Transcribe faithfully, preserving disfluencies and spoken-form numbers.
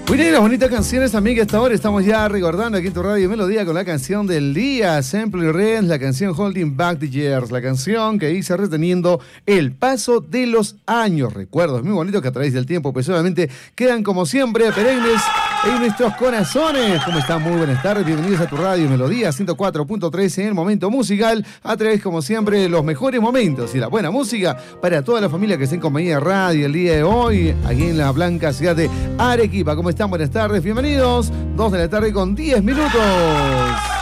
Muy bien, las bonitas canciones también que hasta ahora estamos ya recordando aquí en tu Radio Melodía con la canción del día, Simple Red, la canción Holding Back the Years, la canción que dice reteniendo el paso de los años. Recuerdos muy bonitos que a través del tiempo pues obviamente quedan como siempre perennes en nuestros corazones. ¿Cómo están? Muy buenas tardes, bienvenidos a tu Radio Melodía ciento cuatro punto tres en el momento musical, a través como siempre de los mejores momentos y la buena música para toda la familia que está en compañía de radio el día de hoy, aquí en la blanca ciudad de Arequipa. ¿Cómo están? Buenas tardes, bienvenidos. dos de la tarde con diez minutos.